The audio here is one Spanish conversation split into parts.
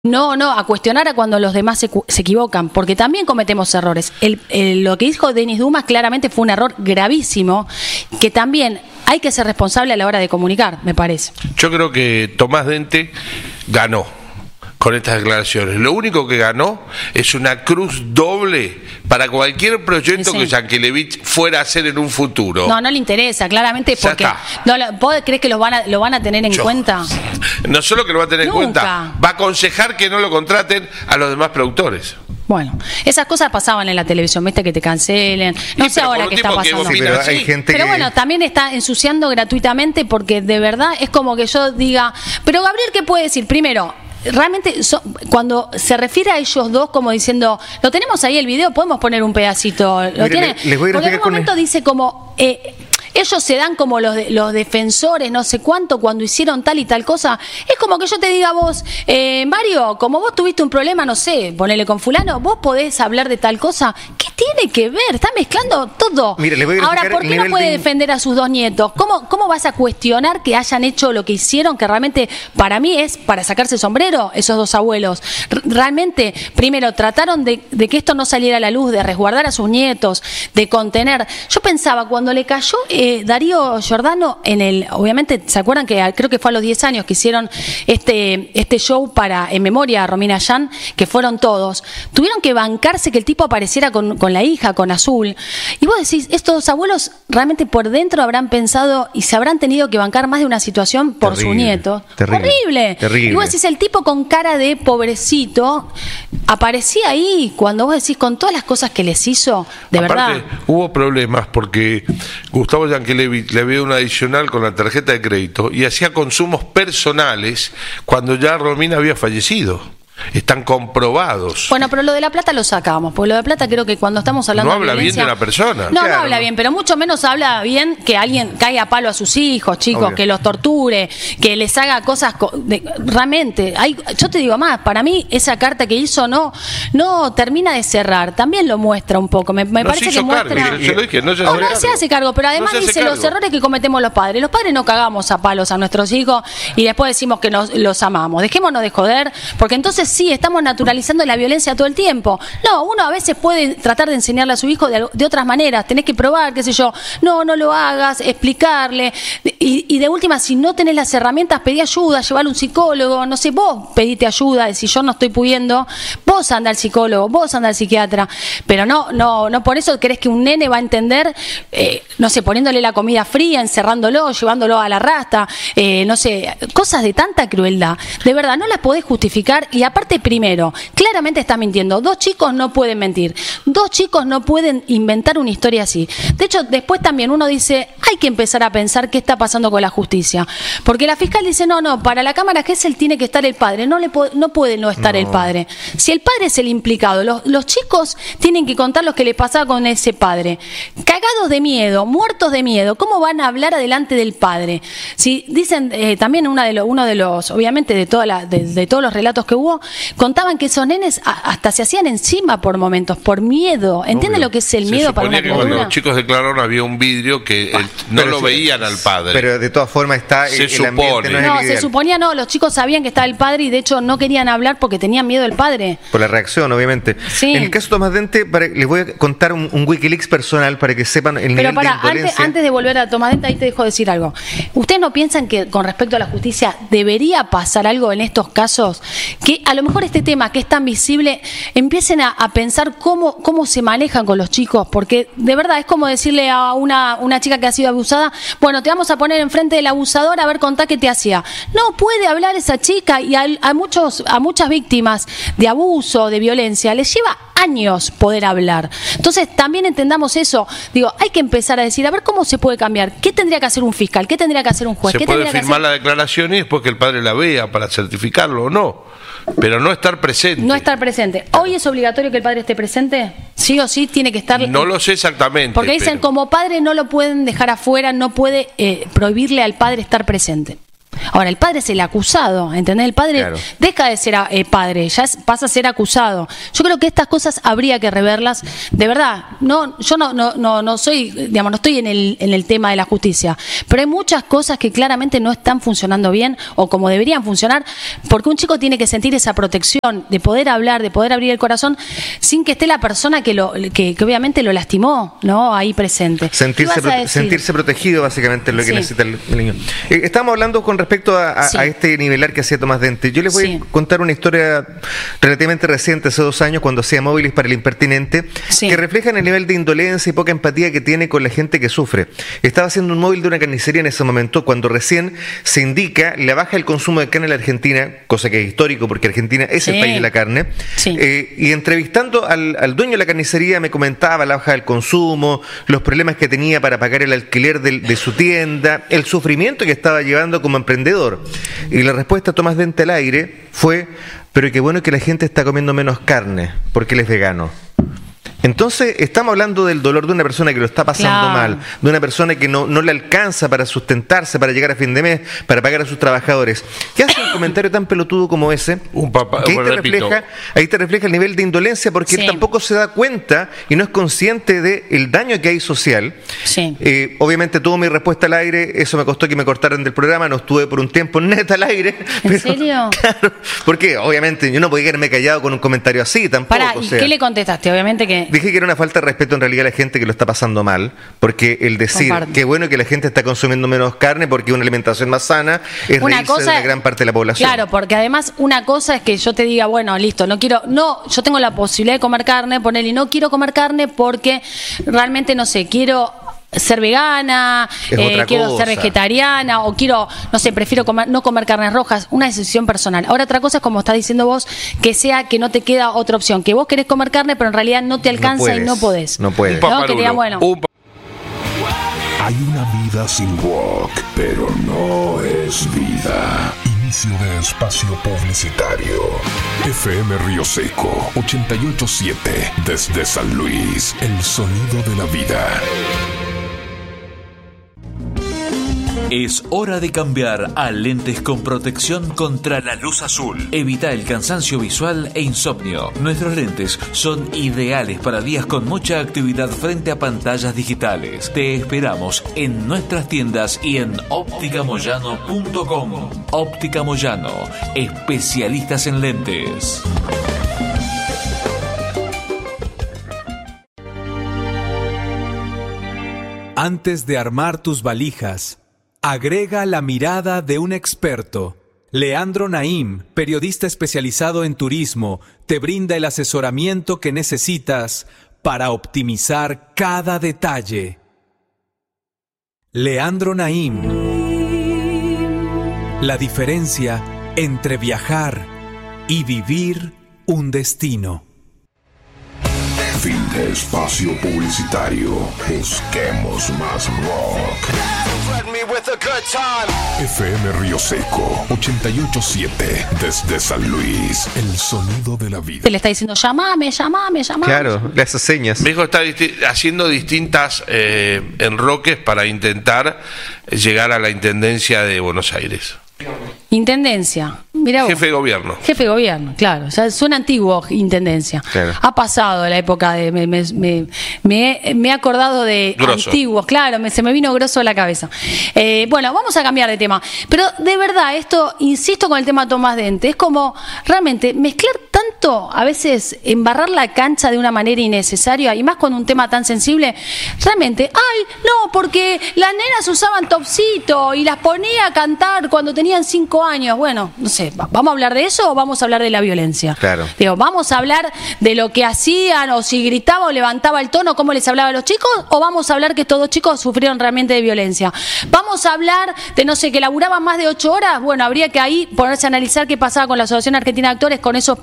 a cuestionar a cuando los demás se equivocan, porque también cometemos errores. Lo que dijo Denis Dumas claramente fue un error gravísimo, que también hay que ser responsable a la hora de comunicar, me parece. Yo creo que Tomás Dente ganó con estas declaraciones. Lo único que ganó es una cruz doble para cualquier proyecto que Yankelevich fuera a hacer en un futuro. No le interesa, claramente, porque ¿vos crees que lo van a tener en cuenta? No solo que lo va a tener en cuenta, va a aconsejar que no lo contraten a los demás productores. Bueno, esas cosas pasaban en la televisión, ¿viste? Que te cancelen. No sé ahora qué está pasando. Pero hay gente pero bueno, también está ensuciando gratuitamente, porque de verdad es como que yo diga, pero Gabriel, ¿qué puede decir? Primero, realmente cuando se refiere a ellos dos como diciendo, lo tenemos ahí el video, podemos poner un pedacito, lo tiene, porque en un momento dice como ellos se dan como los defensores, no sé cuánto, cuando hicieron tal y tal cosa. Es como que yo te diga a vos, Mario, como vos tuviste un problema, no sé, ponele con fulano, vos podés hablar de tal cosa. ¿Qué tiene que ver? Está mezclando todo. Ahora, ¿por qué no puede defender a sus dos nietos? ¿Cómo vas a cuestionar que hayan hecho lo que hicieron, que realmente para mí es para sacarse el sombrero, esos dos abuelos? Realmente, primero, trataron de que esto no saliera a la luz, de resguardar a sus nietos, de contener. Yo pensaba, cuando le cayó Darío Giordano obviamente, ¿se acuerdan que creo que fue a los 10 años que hicieron este show en memoria a Romina Yan, que fueron todos? Tuvieron que bancarse que el tipo apareciera con la hija, con Azul. Y vos decís, estos abuelos realmente por dentro habrán pensado y se habrán tenido que bancar más de una situación por su nieto. Horrible. Y vos decís, el tipo con cara de pobrecito aparecía ahí cuando vos decís, con todas las cosas que les hizo, verdad. Hubo problemas porque Gustavo Yankelevich le había un adicional con la tarjeta de crédito y hacía consumos personales cuando ya Romina había fallecido. Están comprobados. Bueno, pero lo de la plata lo sacamos, porque lo de plata creo que cuando estamos hablando no habla bien de una persona. No habla bien, pero mucho menos habla bien que alguien caiga a palo a sus hijos, chicos, obvio, que los torture, que les haga cosas realmente. Yo te digo más, para mí esa carta que hizo no termina de cerrar, también lo muestra un poco. Me parece que muestra. No se hace cargo, pero además dice los errores que cometemos los padres. Los padres no cagamos a palos a nuestros hijos y después decimos que los amamos. Dejémonos de joder, porque entonces sí, estamos naturalizando la violencia todo el tiempo. No, uno a veces puede tratar de enseñarle a su hijo de otras maneras. Tenés que probar, qué sé yo, no lo hagas, explicarle. Y de última, si no tenés las herramientas, pedí ayuda, llevarle a un psicólogo, no sé, vos pedite ayuda, si yo no estoy pudiendo, vos anda al psicólogo, vos anda al psiquiatra. Pero no por eso crees que un nene va a entender, no sé, poniéndole la comida fría, encerrándolo, llevándolo a la rasta, no sé, cosas de tanta crueldad. De verdad, no las podés justificar. Y aparte, primero, claramente está mintiendo. Dos chicos no pueden mentir. Dos chicos no pueden inventar una historia así. De hecho, después también uno dice, hay que empezar a pensar qué está pasando con la justicia. Porque la fiscal dice, no, para la Cámara Gesell tiene que estar el padre. No puede no estar el padre. Si el padre es el implicado, los chicos tienen que contar lo que les pasaba con ese padre. Cagados de miedo, muertos de miedo. ¿Cómo van a hablar adelante del padre? Si dicen, también uno de los, obviamente, de todos los relatos que hubo, contaban que esos nenes hasta se hacían encima por momentos, por miedo. ¿Entiende lo que es el miedo para una criatura? Cuando los chicos declararon había un vidrio que no lo veían al padre. Pero de todas formas está se el supone. Ambiente no se suponía los chicos sabían que estaba el padre y de hecho no querían hablar porque tenían miedo del padre. Por la reacción, obviamente. Sí. En el caso de Tomás Dente, les voy a contar un Wikileaks personal para que sepan el nivel de indolencia. Antes de volver a Tomás Dente, ahí te dejo decir algo. ¿Ustedes no piensan que con respecto a la justicia debería pasar algo en estos casos? Que a lo mejor este tema que es tan visible, empiecen a pensar cómo se manejan con los chicos, porque de verdad es como decirle a una chica que ha sido abusada, bueno, te vamos a poner enfrente del abusador a ver, contá qué te hacía. No puede hablar esa chica y a muchas víctimas de abuso, de violencia, les lleva años poder hablar. Entonces también entendamos eso. Digo, hay que empezar a decir, a ver cómo se puede cambiar. ¿Qué tendría que hacer un fiscal? ¿Qué tendría que hacer un juez? Se puede firmar la declaración y después que el padre la vea para certificarlo o no. Pero no estar presente. No estar presente. ¿Hoy es obligatorio que el padre esté presente? ¿Sí o sí tiene que estar? No lo sé exactamente. Porque dicen, como padre no lo pueden dejar afuera, no puede prohibirle al padre estar presente. Ahora, el padre es el acusado, ¿entendés? El padre deja de ser padre, pasa a ser acusado. Yo creo que estas cosas habría que reverlas, de verdad. Yo no soy, digamos, no estoy en el tema de la justicia, pero hay muchas cosas que claramente no están funcionando bien o como deberían funcionar, porque un chico tiene que sentir esa protección de poder hablar, de poder abrir el corazón sin que esté la persona que obviamente lo lastimó, ¿no? Ahí presente. Sentirse protegido, básicamente, es lo que necesita el niño. Estamos hablando con respecto a este nivelar que hacía Tomás Dente. Yo les voy a contar una historia relativamente reciente, hace 2 años, cuando hacía móviles para el impertinente, que reflejan el nivel de indolencia y poca empatía que tiene con la gente que sufre. Estaba haciendo un móvil de una carnicería en ese momento, cuando recién se indica la baja del consumo de carne en la Argentina, cosa que es histórico porque Argentina es el país de la carne. Y entrevistando al dueño de la carnicería me comentaba la baja del consumo, los problemas que tenía para pagar el alquiler de su tienda, el sufrimiento que estaba llevando como emprendedor. Y la respuesta de Tomás Dente al aire fue: pero qué bueno que la gente está comiendo menos carne porque él es vegano. Entonces, estamos hablando del dolor de una persona que lo está pasando mal, de una persona que no le alcanza para sustentarse, para llegar a fin de mes, para pagar a sus trabajadores. ¿Qué hace un comentario tan pelotudo como ese? Ahí te refleja el nivel de indolencia, porque él tampoco se da cuenta y no es consciente del daño que hay social. Obviamente, tuvo mi respuesta al aire, eso me costó que me cortaran del programa, no estuve por un tiempo neta al aire. ¿En serio? Claro, porque obviamente yo no podía quedarme callado con un comentario así tampoco. ¿Y qué le contestaste? Obviamente que... Dije que era una falta de respeto en realidad a la gente que lo está pasando mal, porque el decir que bueno que la gente está consumiendo menos carne porque una alimentación más sana es reírse de una gran parte de la población. Claro, porque además una cosa es que yo te diga, bueno, listo, yo tengo la posibilidad de comer carne, ponele, y no quiero comer carne porque realmente, no sé, quiero ser vegana, quiero ser vegetariana, o quiero, no sé, prefiero no comer carnes rojas, una decisión personal. Ahora, otra cosa es, como estás diciendo vos, que no te queda otra opción, que vos querés comer carne, pero en realidad no te alcanza y no podés. No puedes. ¿No? Que te diga, bueno. Hay una vida sin rock, pero no es vida. Inicio de espacio publicitario. FM Río Seco 88.7, desde San Luis, el sonido de la vida. Es hora de cambiar a lentes con protección contra la luz azul. Evita el cansancio visual e insomnio. Nuestros lentes son ideales para días con mucha actividad frente a pantallas digitales. Te esperamos en nuestras tiendas y en opticamoyano.com. Óptica Moyano, especialistas en lentes. Antes de armar tus valijas, agrega la mirada de un experto. Leandro Naim, periodista especializado en turismo, te brinda el asesoramiento que necesitas para optimizar cada detalle. Leandro Naim. La diferencia entre viajar y vivir un destino. Fin de espacio publicitario. Busquemos más rock. FM Río Seco 88.7, desde San Luis, el sonido de la vida. Te le está diciendo, llamame. Claro, le hace señas. Mi hijo está haciendo distintas enroques para intentar llegar a la Intendencia de Buenos Aires. Intendencia, mira vos. Jefe de gobierno. Jefe de gobierno, claro. O sea, suena antiguo, intendencia. Claro. Ha pasado la época de... Me he acordado de Grosso. Antiguos, claro, se me vino grosso a la cabeza. Bueno, vamos a cambiar de tema. Pero de verdad, esto, insisto con el tema Tomás Dente, es como realmente mezclar tanto, a veces embarrar la cancha de una manera innecesaria, y más con un tema tan sensible. Realmente, no, porque las nenas usaban topsito y las ponía a cantar cuando tenían 5 años. Bueno, no sé, ¿vamos a hablar de eso o vamos a hablar de la violencia? Claro. Digo, ¿vamos a hablar de lo que hacían, o si gritaba o levantaba el tono, cómo les hablaba a los chicos? ¿O vamos a hablar que estos chicos sufrieron realmente de violencia? ¿Vamos a hablar de, no sé, que laburaban más de 8 horas? Bueno, habría que ahí ponerse a analizar qué pasaba con la Asociación Argentina de Actores, con esos padres que los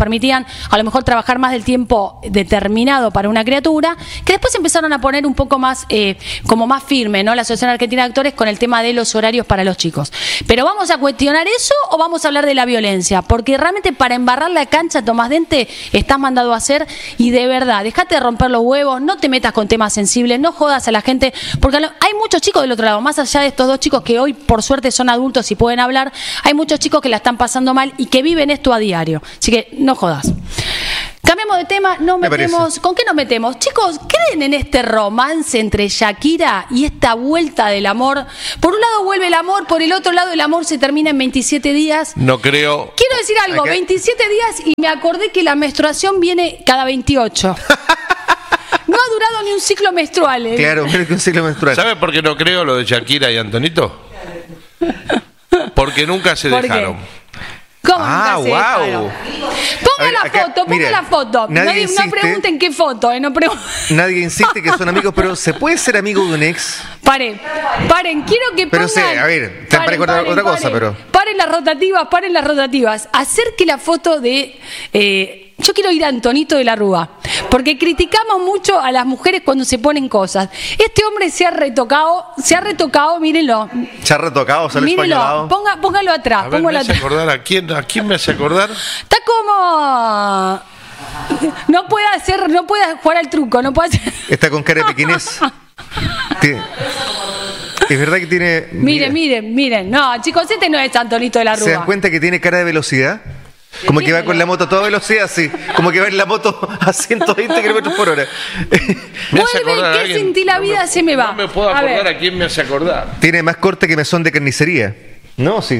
permitían a lo mejor trabajar más del tiempo determinado para una criatura, que después empezaron a poner un poco más, como más firme, ¿no? La Asociación Argentina de Actores con el tema de los horarios para los chicos. Pero ¿vamos a cuestionar eso o vamos a hablar de la violencia? Porque realmente para embarrar la cancha, Tomás Dente, estás mandado a hacer, y de verdad, dejate de romper los huevos, no te metas con temas sensibles, no jodas a la gente, porque hay muchos chicos del otro lado, más allá de estos dos chicos que hoy por suerte son adultos y pueden hablar, hay muchos chicos que la están pasando mal y que viven esto a diario, así que no jodas. Cambiamos de tema, nos metemos. ¿Con qué nos metemos? Chicos, ¿creen en este romance entre Shakira y esta vuelta del amor? Por un lado vuelve el amor, por el otro lado el amor se termina en 27 días. No creo. Quiero decir algo, 27 días y me acordé que la menstruación viene cada 28. No ha durado ni un ciclo menstrual. Claro, menos que un ciclo menstrual. ¿Sabe por qué no creo lo de Shakira y Antonito? Porque nunca se dejaron. ¿Cómo nunca se dejaron? Ponga la foto. No pregunten qué foto, Nadie insiste que son amigos, pero ¿se puede ser amigo de un ex? Paren, quiero que pongan... Pero sí, a ver, otra cosa, pero... Paren las rotativas. Acerque la foto de... yo quiero ir a Antonito de la Rúa, porque criticamos mucho a las mujeres cuando se ponen cosas. Este hombre se ha retocado, mírenlo. ¿Se ha retocado? ¿Se ha mírenlo, póngalo atrás. A ver, me hace acordar, ¿a quién me hace acordar? Está como... No puede jugar al truco, no puede hacer... Está con cara de pequinés. Es verdad que tiene... Miren. No, chicos, este no es Antonito de la Rúa. ¿Se dan cuenta que tiene cara de velocidad? Como que va con la moto a toda velocidad, sí. Como que va en la moto a 120 kilómetros por hora. Vuelve, que sin ti la vida se me va. No me puedo acordar a quién me hace acordar. Tiene más corte que mesón de carnicería. No, sí.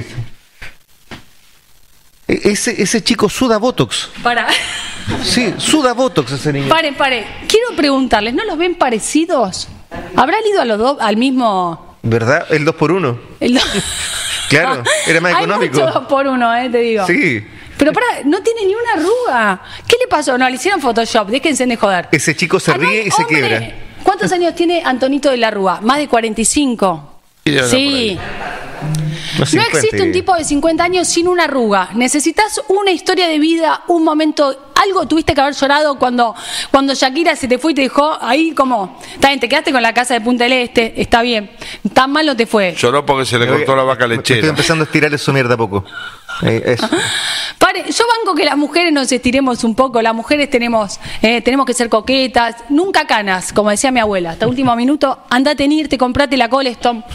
Ese chico suda Botox. Para. Sí, suda Botox ese niño. Paren. Quiero preguntarles, ¿no los ven parecidos? ¿Habrán ido a los dos al mismo? ¿Verdad? El 2x1. Claro, era más económico. Hay mucho 2x1, te digo. Sí. Pero no tiene ni una arruga. ¿Qué le pasó? No, le hicieron Photoshop, déjense de joder. Ese chico se ríe y se quiebra. ¿Cuántos años tiene Antonito de la Rúa? Más de 45. Sí. No existe un tipo de 50 años sin una arruga. Necesitas una historia de vida, un momento, algo tuviste que haber llorado cuando Shakira se te fue y te dejó ahí como, está bien, te quedaste con la casa de Punta del Este, está bien, tan mal no te fue. Lloró porque se le cortó la vaca lechera. Estoy empezando a estirar eso mierda a poco. Eso. Yo banco que las mujeres nos estiremos un poco, las mujeres tenemos que ser coquetas, nunca canas, como decía mi abuela, hasta último minuto, andate en irte, comprate la Coleston.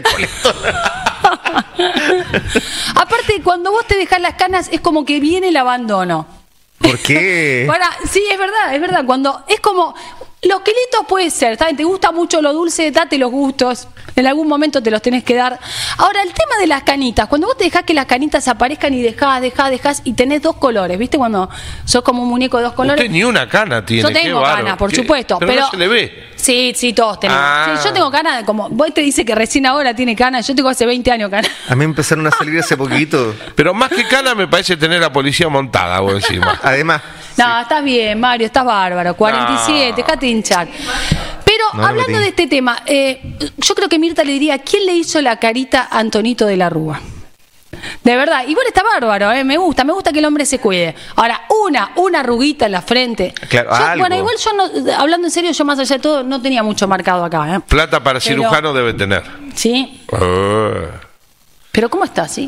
Aparte, cuando vos te dejás las canas es como que viene el abandono. ¿Por qué? Sí, es verdad. Cuando es como los kilitos puede ser, ¿sabes? Te gusta mucho lo dulce, date los gustos. En algún momento te los tenés que dar. Ahora, el tema de las canitas, cuando vos te dejás que las canitas aparezcan y dejás y tenés dos colores, ¿viste? Cuando sos como un muñeco de dos colores. Usted ni una cana tiene. Yo tengo cana, por supuesto. Pero no se le ve. Sí, todos tenemos. Sí, yo tengo cana, como vos te dice que recién ahora tiene cana, yo tengo hace 20 años cana. A mí empezaron a salir hace poquito. Pero más que cana me parece tener la policía montada vos encima. Además. No, estás bien, Mario, estás bárbaro. 47, dejate hinchar. Pero hablando de este tema, yo creo que Mirta le diría, ¿quién le hizo la carita a Antonito de la Rúa? De verdad, igual está bárbaro, me gusta que el hombre se cuide. Ahora, una arruguita en la frente. Claro, bueno, igual yo no, hablando en serio, yo más allá de todo no tenía mucho marcado acá. Plata para cirujano debe tener. Sí. Pero ¿cómo está, sí?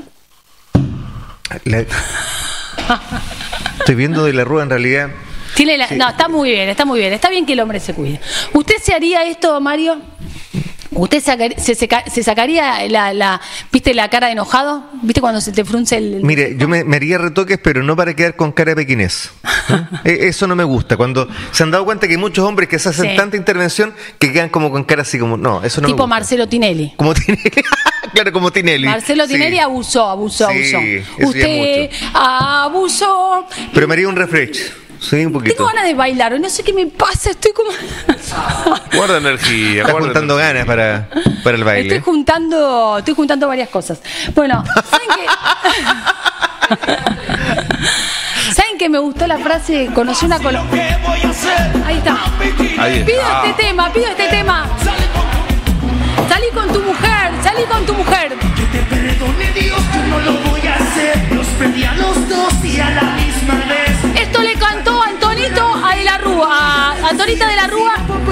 Estoy viendo de la Rúa en realidad. No, está muy bien. Está bien que el hombre se cuide. ¿Usted se haría esto, Mario? ¿Usted se sacaría ¿viste la cara de enojado? ¿Viste cuando se te frunce el... Mire, yo me haría retoques, pero no para quedar con cara de pequinés. Eso no me gusta. Cuando se han dado cuenta que hay muchos hombres que se hacen tanta intervención que quedan como con cara así como... No, eso no tipo me gusta. Marcelo Tinelli. Como Tinelli. Claro, como Tinelli. Marcelo Tinelli abusó. Sí, usted abusó. Pero me haría un refresh. Sí, un poquito. Tengo ganas de bailar, no sé qué me pasa, estoy como... Guarda energía. Estás juntando ganas para el baile. Estoy juntando varias cosas. Bueno, ¿saben que me gustó la frase? Conocí una colombiana. Ahí está. Pido este tema. Salí con tu mujer. Que te perdone Dios, yo no lo voy a hacer. Los perdí a los dos y a la misma vez. Antonita de la Rúa.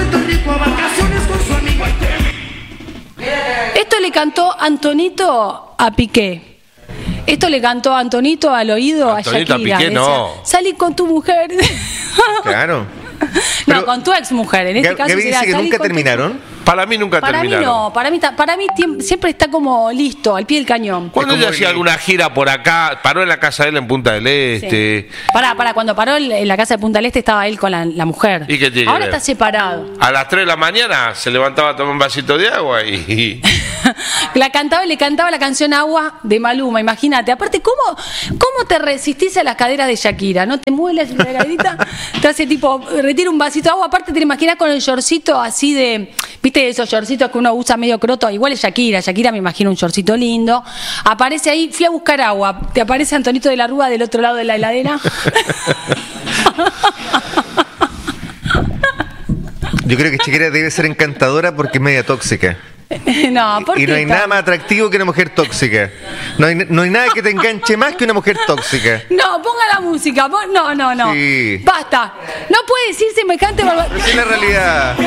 Esto le cantó Antonito a Piqué. Esto le cantó Antonito al oído Antonito a Shakira. a Piqué, no. Salí con tu mujer. Claro. No, con tu ex mujer. En este caso Gaby sería dice que salí nunca con tu- terminaron. Para mí nunca terminaron. Mí no, para mí siempre está como listo, al pie del cañón. Cuando ella hacía alguna gira por acá, paró en la casa de él en Punta del Este. Sí. Cuando paró en la casa de Punta del Este estaba él con la mujer. ¿Y qué tiene Ahora que ver? está separado. A las 3 de la mañana se levantaba a tomar un vasito de agua y Le cantaba la canción Agua de Maluma, imagínate. Aparte, ¿cómo te resistís a las caderas de Shakira? ¿No te mueves la caderita? Te hace tipo, retira un vasito de agua. Aparte, te lo imaginas con el shortcito así de, ¿viste esos shortcitos que uno usa medio croto? Igual es Shakira me imagino un shortcito lindo. Aparece ahí, fui a buscar agua. Te aparece Antonito de la Rúa del otro lado de la heladera. Yo creo que Shakira debe ser encantadora porque es media tóxica. No, ¿por Y qué no hay nada más atractivo que una mujer tóxica. No hay nada que te enganche más que una mujer tóxica. No, ponga la música. No. Sí. Basta. No puede decir semejante barbaridad. Pero esa es la realidad.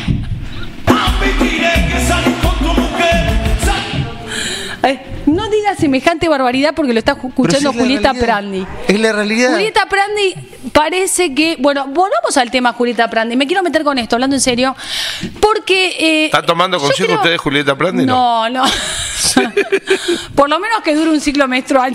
No diga semejante barbaridad porque lo está escuchando Julieta Prandi. Es la realidad. Julieta Prandi parece que... Bueno, volvamos al tema Julieta Prandi. Me quiero meter con esto, hablando en serio. Porque... ¿Están tomando consejo ustedes, Julieta Prandi? No. Por lo menos que dure un ciclo menstrual.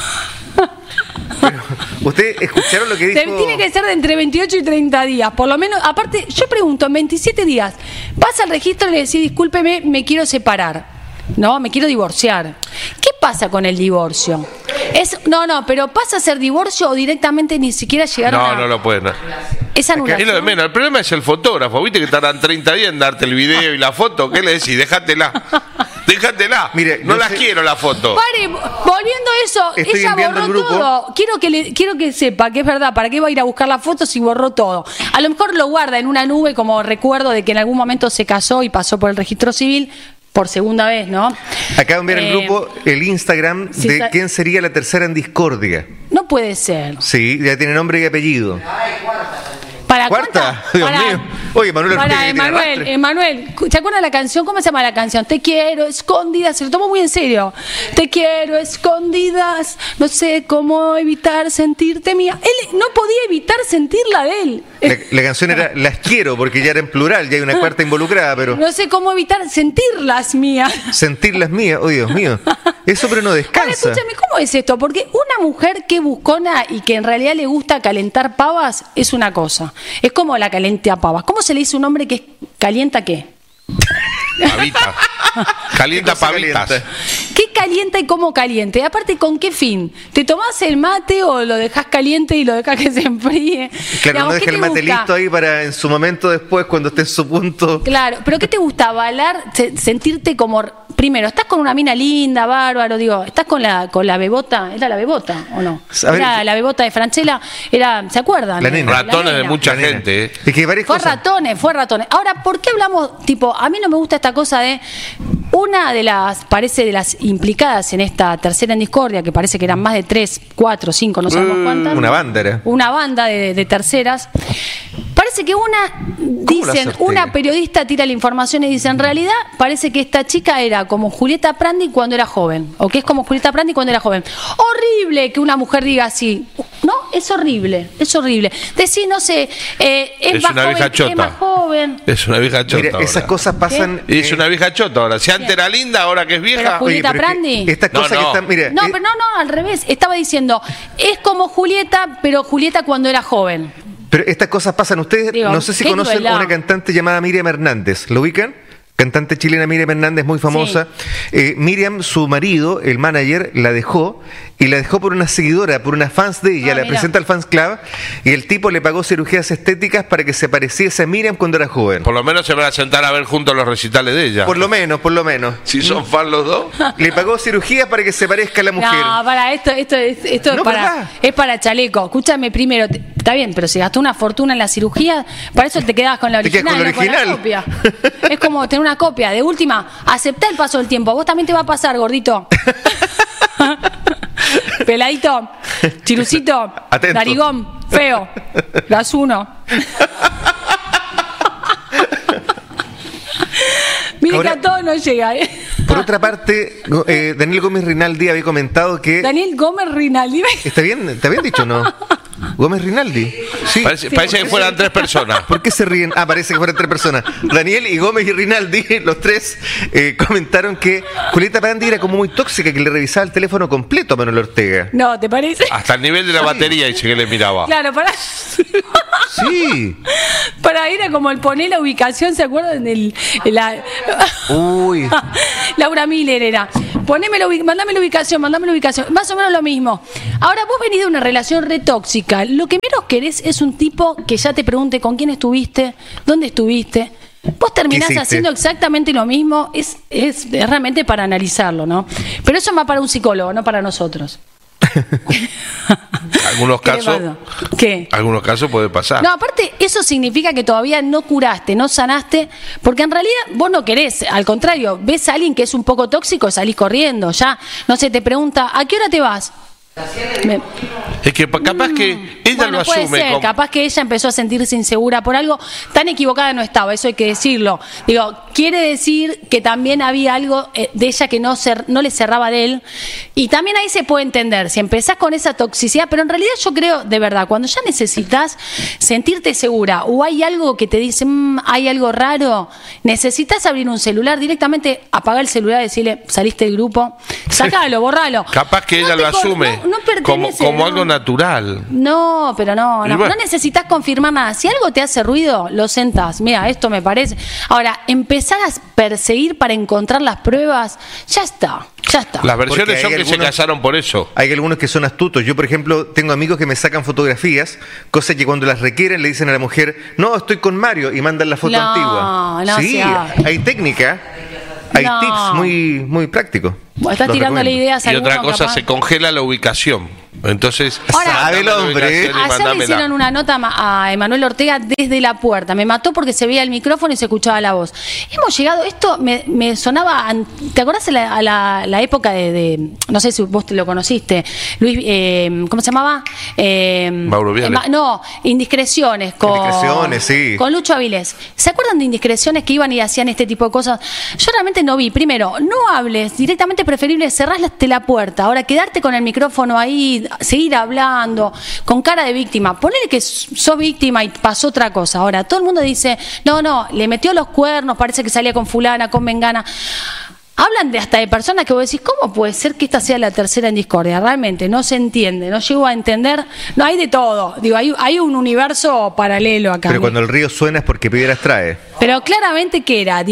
¿Ustedes escucharon lo que dijo? Tiene que ser de entre 28 y 30 días. Por lo menos, aparte, yo pregunto, en 27 días, vas al registro y le decís, discúlpeme, me quiero separar. No, me quiero divorciar. ¿Qué pasa con el divorcio? Pero ¿pasa a ser divorcio o directamente ni siquiera llegaron a...? No lo pueden. Es anulación. Es lo de menos. El problema es el fotógrafo. ¿Viste que tardan 30 días en darte el video y la foto? ¿Qué le decís? Déjatela. Mire, no las quiero la foto. Pare, volviendo a eso, Estoy ella enviando borró al grupo. todo. Quiero que sepa que es verdad. ¿Para qué va a ir a buscar las fotos si borró todo? A lo mejor lo guarda en una nube como recuerdo de que en algún momento se casó y pasó por el registro civil. Por segunda vez, ¿no? Acaba de enviar al grupo el Instagram de quién sería la tercera en discordia. No puede ser. Sí, ya tiene nombre y apellido. ¿Para ¿Cuarta? cuánta? Dios mío. Oye, Manuel Emanuel, ¿se acuerda la canción? ¿Cómo se llama la canción? Te quiero escondidas, se lo tomó muy en serio. Te quiero escondidas, no sé cómo evitar sentirte mía. Él no podía evitar sentirla de él. La canción era Las quiero, porque ya era en plural, ya hay una cuarta involucrada, pero... No sé cómo evitar sentirlas mías. Sentirlas mías, oh Dios mío. Eso pero no descansa. Ahora, escúchame, ¿cómo es esto? Porque una mujer que es buscona y que en realidad le gusta calentar pavas es una cosa. Es como la calienta pavas. ¿Cómo se le dice a un hombre que es calienta qué? Pavita. Calienta pavitas. ¿Qué calienta y cómo caliente? Y aparte, ¿con qué fin? ¿Te tomás el mate o lo dejás caliente y lo dejás que se enfríe? Claro, Digamos, no deja ¿qué el te mate gusta? listo ahí para en su momento después, cuando esté en su punto. Claro, pero ¿qué te gusta? Bailar, sentirte como... Primero, ¿estás con una mina linda, bárbaro? Digo, ¿estás con la bebota? ¿Era la bebota o no? Era la bebota de Franchella, ¿se acuerdan? La nena. Ratones de mucha gente. Es que varias Fue cosas. ratones. Ahora, ¿por qué hablamos, tipo, a mí no me gusta esta cosa de una de las, parece de las implicadas en esta tercera en discordia, que parece que eran más de 3, 4, 5, no sabemos cuántas. Una banda era. Una banda de terceras. Parece que una periodista tira la información y dice, en realidad parece que esta chica era como Julieta Prandi cuando era joven, o que es como Julieta Prandi cuando era joven. Horrible que una mujer diga así, ¿no? Es horrible. Decir, no sé, es más una joven, vieja chota. es más joven. Es una vieja chota. Mira, esas ahora. cosas pasan. Y es una vieja chota ahora. Si antes era linda, ahora que es vieja. Pero Julieta pero es que Prandi. Estas cosas No. que están. Mira, No, pero no, al revés. Estaba diciendo, es como Julieta, pero Julieta cuando era joven. pero estas cosas pasan. Ustedes, Digo, no sé si qué conocen crueldad. a una cantante llamada Miriam Hernández. ¿Lo ubican? Cantante chilena Miriam Hernández, muy famosa. Miriam, su marido, el manager, la dejó. Y la dejó por una seguidora, por una fans de ella. La Mira. presenta al fans club. Y el tipo le pagó cirugías estéticas para que se pareciese a Miriam cuando era joven. Por lo menos se van a sentar a ver juntos los recitales de ella. Por lo menos. Si son fan los dos. Le pagó cirugías para que se parezca a la mujer. No, para esto No, ¿verdad? es para chaleco. Escúchame primero, está bien, pero si gastó una fortuna en la cirugía, para eso te quedabas con la Te quedas original, con la no con la original. copia. Es como tener una copia. De última, aceptá el paso del tiempo. Vos también te va a pasar, gordito. Peladito, chirucito, Atento. narigón, feo, gas 1. que a todos no llega. Por otra parte, Daniel Gómez Rinaldi había comentado que... Daniel Gómez Rinaldi. ¿Está bien dicho o no? Gómez Rinaldi. Sí. Parece que fueran 3 personas. ¿Por qué se ríen? Parece que fueran 3 personas. Daniel y Gómez y Rinaldi, los 3, comentaron que Julieta Prandi era como muy tóxica, que le revisaba el teléfono completo a Manuel Ortega. No, ¿te parece? Hasta el nivel de la batería dice que le miraba. Claro, para... Sí. Para ir a como el poner la ubicación, ¿se acuerdan? Uy. Laura Miller era. Mandame la ubicación. Más o menos lo mismo. Ahora, vos venís de una relación re tóxica. Lo que menos querés es un tipo que ya te pregunte con quién estuviste, dónde estuviste. Vos terminás haciendo exactamente lo mismo. Es realmente para analizarlo, ¿no? Pero eso es más para un psicólogo, no para nosotros. Algunos casos puede pasar. No, aparte, eso significa que todavía no curaste, no sanaste, porque en realidad vos no querés, al contrario, ves a alguien que es un poco tóxico, salís corriendo, ya, no sé, te pregunta, ¿a qué hora te vas? Es que capaz que ella lo asume. Puede ser, capaz que ella empezó a sentirse insegura por algo. Tan equivocada no estaba, eso hay que decirlo. Digo, quiere decir que también había algo de ella que no le cerraba de él. Y también ahí se puede entender, si empezás con esa toxicidad, pero en realidad yo creo, de verdad, cuando ya necesitas sentirte segura o hay algo que te dice, hay algo raro, necesitas abrir un celular, directamente apagar el celular y decirle, saliste del grupo, sacalo, borralo. Capaz que ella lo asume. Como algo natural. No, pero no necesitas confirmar nada. Si algo te hace ruido, lo sentás. Mira, esto me parece. Ahora, empezar a perseguir para encontrar las pruebas, ya está. Las versiones son que se casaron por eso. Hay algunos que son astutos. Yo, por ejemplo, tengo amigos que me sacan fotografías, cosas que cuando las requieren le dicen a la mujer, no, estoy con Mario, y mandan la foto antigua. Sí, hay técnica. Hay tips muy prácticos. Estás tirándole ideas a y otra cosa, se congela la ubicación. Entonces, sabe el hombre. Ayer le hicieron una nota a Emanuel Ortega desde la puerta. Me mató porque se veía el micrófono y se escuchaba la voz. Hemos llegado, esto me sonaba, ¿te acordás a la época de no sé si vos te lo conociste, Luis, ¿cómo se llamaba? Mauro Viale. Indiscreciones sí. Con Lucho Avilés. ¿Se acuerdan de Indiscreciones que iban y hacían este tipo de cosas? Yo realmente no vi. Primero, no hables, directamente preferible cerraste la puerta. Ahora, quedarte con el micrófono ahí, seguir hablando, con cara de víctima. Ponele que sos víctima y pasó otra cosa. Ahora, todo el mundo dice, no, le metió los cuernos, parece que salía con fulana, con mengana. Hablan hasta de personas que vos decís, ¿cómo puede ser que esta sea la tercera en discordia? Realmente no se entiende, no llego a entender. No, hay de todo. Digo, hay un universo paralelo acá. Pero cuando el río suena es porque piedras trae. Pero claramente, ¿qué era?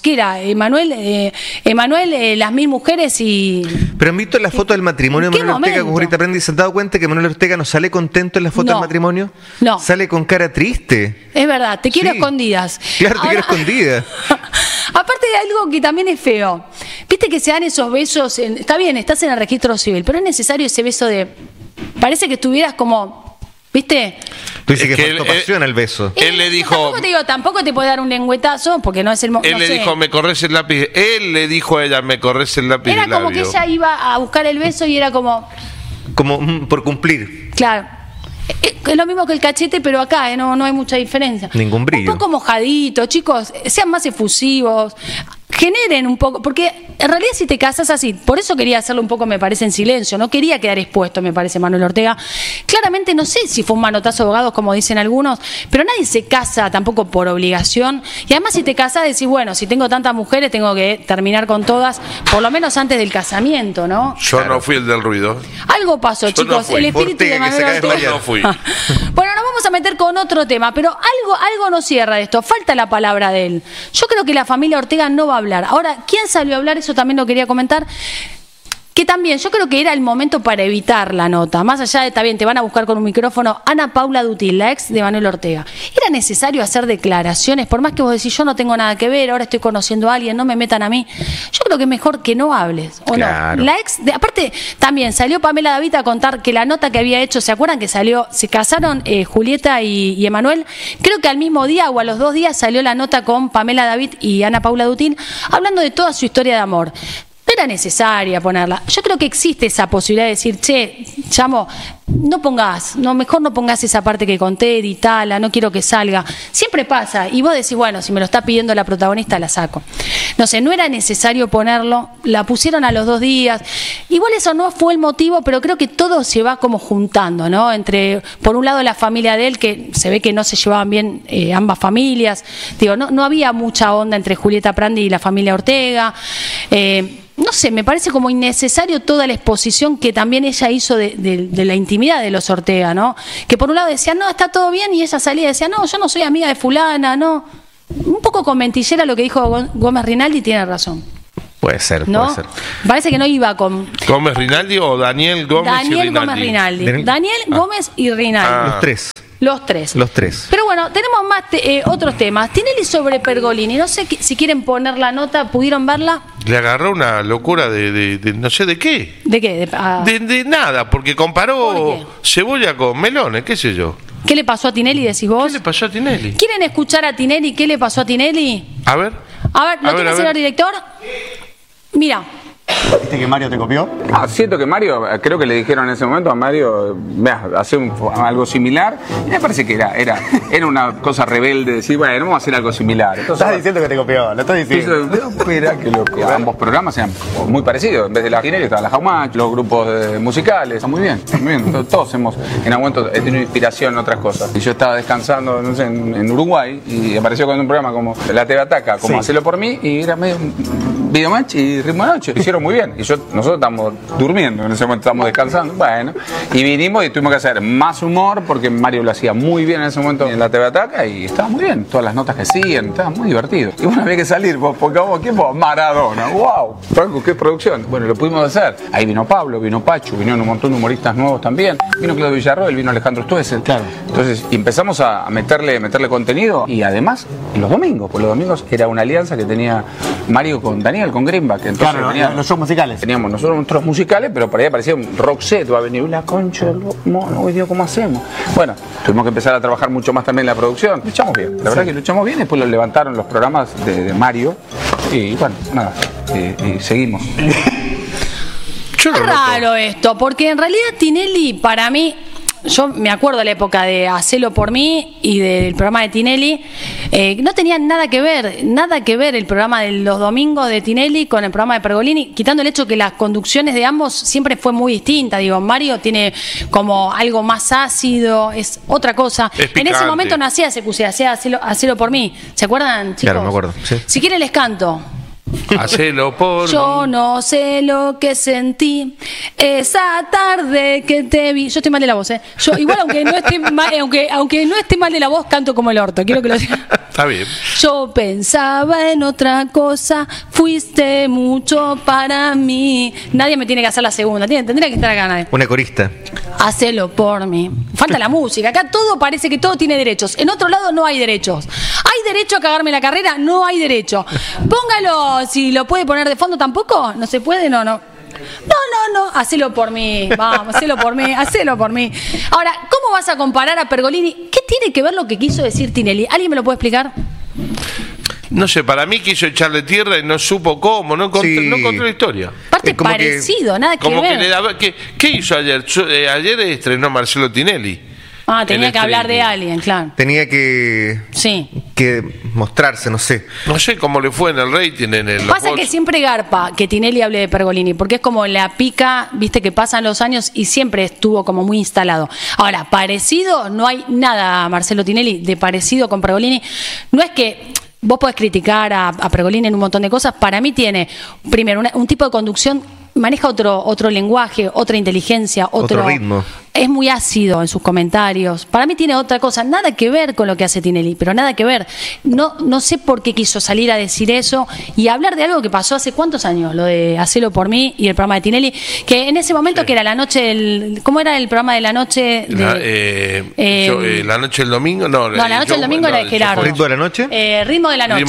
Emanuel, las 1000 mujeres y... Pero han visto la foto del matrimonio de Manuel Ortega con Julieta Prandi. ¿Se han dado cuenta que Manuel Ortega no sale contento en la foto del matrimonio? No. Sale con cara triste. Es verdad, te quiero escondidas. Claro, te quiero escondida. Aparte de algo que también es feo. Viste que se dan esos besos, está bien, estás en el registro civil, pero es necesario ese beso de... Parece que estuvieras como... ¿Viste? Tú dices que faltó pasión al beso. Él le dijo... Tampoco te puede dar un lengüetazo, porque no es el momento. Él le dijo, me corres el lápiz. Él le dijo a ella, me corres el lápiz. Era como que ella iba a buscar el beso y era como... Como por cumplir. Claro. Es lo mismo que el cachete, pero acá no hay mucha diferencia. Ningún brillo. Un poco mojadito, chicos, sean más efusivos, generen un poco, porque en realidad si te casas así, por eso quería hacerlo un poco, me parece, en silencio, no quería quedar expuesto, me parece, Manuel Ortega. Claramente no sé si fue un manotazo de abogados, como dicen algunos, pero nadie se casa tampoco por obligación, y además si te casas decís, bueno, si tengo tantas mujeres tengo que terminar con todas, por lo menos antes del casamiento, ¿no? Yo no fui el del ruido. Algo pasó, chicos, el espíritu de Manuel Ortega. No fui. Bueno, nos vamos a meter con otro tema, pero algo no cierra de esto, falta la palabra de él. Yo creo que la familia Ortega no va a hablar. Ahora, ¿quién salió a hablar? Eso también lo quería comentar. Que también, yo creo que era el momento para evitar la nota. Más allá de, está bien, te van a buscar con un micrófono. Ana Paula Dutil, la ex de Manuel Ortega. ¿Era necesario hacer declaraciones? Por más que vos decís, yo no tengo nada que ver, ahora estoy conociendo a alguien, no me metan a mí. Yo creo que es mejor que no hables, ¿o claro. no? La ex, aparte, también salió Pamela David a contar que la nota que había hecho, ¿se acuerdan que salió? Se casaron Julieta y Emanuel. Creo que al mismo día o a los 2 días salió la nota con Pamela David y Ana Paula Dutil, hablando de toda su historia de amor. era necesaria ponerla. Yo creo que existe esa posibilidad de decir, che, Chamo, mejor no pongas esa parte que conté, editala, no quiero que salga. Siempre pasa, y vos decís, bueno, si me lo está pidiendo la protagonista, la saco. No sé, no era necesario ponerlo, la pusieron a los 2 días. Igual eso no fue el motivo, pero creo que todo se va como juntando, ¿no? Entre, por un lado, la familia de él, que se ve que no se llevaban bien ambas familias. Digo, no había mucha onda entre Julieta Prandi y la familia Ortega. No sé, me parece como innecesario toda la exposición que también ella hizo de la intimidad de los Ortega, ¿no? Que por un lado decía, no, está todo bien, y ella salía y decía, no, yo no soy amiga de fulana, no. Un poco con mentillera lo que dijo Gómez Rinaldi, tiene razón. Puede ser, ¿no? puede ser. Parece que no iba con... ¿Gómez Rinaldi o Daniel Gómez y Rinaldi? Gómez Rinaldi. Daniel Gómez y Rinaldi. Los tres. Los tres. Pero bueno, tenemos más otros temas. Tinelli sobre Pergolini. No sé si quieren poner la nota, ¿pudieron verla? Le agarró una locura de no sé de qué. ¿De qué? De nada, porque comparó cebolla con melones, qué sé yo. ¿Qué le pasó a Tinelli, decís vos? ¿Qué le pasó a Tinelli? ¿Quieren escuchar a Tinelli qué le pasó a Tinelli? A ver. ¿Lo tiene el señor director? Mira. ¿Viste que Mario te copió? Siento que Mario, creo que le dijeron en ese momento a Mario, hacer algo similar. Y me parece que era una cosa rebelde decir, bueno, vamos a hacer algo similar. Entonces, estás diciendo que te copió, lo estás diciendo. Espera, que ambos programas sean muy parecidos. En vez de la Tinelli estaba la Jaumach, los grupos musicales. Está muy bien, muy bien. Todos hemos, en algún momento, he tenido inspiración en otras cosas. Y yo estaba descansando, no sé, en Uruguay, y apareció con un programa como La TV Ataca, como Hacelo por mí, y era medio Videomatch y Ritmo de Noche. Lo hicieron muy bien. Y nosotros estamos durmiendo, en ese momento estamos descansando. Bueno, y vinimos y tuvimos que hacer más humor porque Mario lo hacía muy bien en ese momento en la TV Ataca y estaba muy bien. Todas las notas que siguen, estaba muy divertido. Y bueno, había que salir, porque vamos, ¿quién fue? Maradona. ¡Wow! Franco, qué producción. Bueno, lo pudimos hacer. Ahí vino Pablo, vino Pachu, vinieron un montón de humoristas nuevos también. Vino Claudio Villarroel, vino Alejandro Stuessel. Claro. Entonces empezamos a meterle contenido y además los domingos, porque los domingos era una alianza que tenía Mario con Daniel, con Greenback. Entonces, claro, los shows musicales. Teníamos nosotros nuestros musicales, pero por ahí aparecía un rock set, va a venir la concha, hoy Dios, ¿cómo hacemos? Bueno, tuvimos que empezar a trabajar mucho más también en la producción. Luchamos bien, la verdad que luchamos bien, después lo levantaron los programas de Mario y bueno, nada, y seguimos. Es raro esto, porque en realidad Tinelli, para mí, yo me acuerdo de la época de Hacelo por mí y del programa de Tinelli, no tenían nada que ver el programa de los domingos de Tinelli con el programa de Pergolini, quitando el hecho que las conducciones de ambos siempre fue muy distinta. Digo, Mario tiene como algo más ácido, es otra cosa. En ese momento no hacía CQC, hacía Hacelo por mí. ¿Se acuerdan, chicos? Claro, me acuerdo. Sí. Si quieren les canto. Hacelo por Yo no sé lo que sentí esa tarde que te vi. Yo estoy mal de la voz, Yo igual aunque no esté mal, aunque no esté mal de la voz, canto como el orto. Quiero que lo diga. Está bien. Yo pensaba en otra cosa, fuiste mucho para mí. Nadie me tiene que hacer la segunda. Tendría que estar acá nadie. Una corista. Hacelo por mí. Falta la música. Acá todo parece que todo tiene derechos. En otro lado no hay derechos. ¿Hay derecho a cagarme la carrera? No hay derecho. Póngalo, si lo puede poner de fondo tampoco. ¿No se puede? No. No, hacelo por mí, vamos, hacelo por mí. Ahora, ¿cómo vas a comparar a Pergolini? ¿Qué tiene que ver lo que quiso decir Tinelli? ¿Alguien me lo puede explicar? No sé, para mí quiso echarle tierra y no supo cómo, no encontró la historia. Aparte parecido, nada que ver. ¿Qué hizo ayer? Ayer estrenó Marcelo Tinelli. Tenía que hablar de alguien, claro. Tenía que mostrarse, no sé. No sé cómo le fue en el rating, en el... Pasa que siempre garpa que Tinelli hable de Pergolini, porque es como la pica, viste, que pasan los años y siempre estuvo como muy instalado. Ahora, parecido, no hay nada, Marcelo Tinelli, de parecido con Pergolini. No es que... Vos podés criticar a Pergolini en un montón de cosas. Para mí tiene, primero, un tipo de conducción, maneja otro lenguaje, otra inteligencia, otro ritmo. Es muy ácido en sus comentarios. Para mí tiene otra cosa, nada que ver con lo que hace Tinelli, pero nada que ver. No sé por qué quiso salir a decir eso y hablar de algo que pasó hace cuántos años, lo de Hacelo por mí y el programa de Tinelli, que en ese momento que era la noche, ¿cómo era el programa de la noche? La noche del domingo, no. La noche del domingo era de Gerardo. ¿Ritmo de la noche? Ritmo de la noche.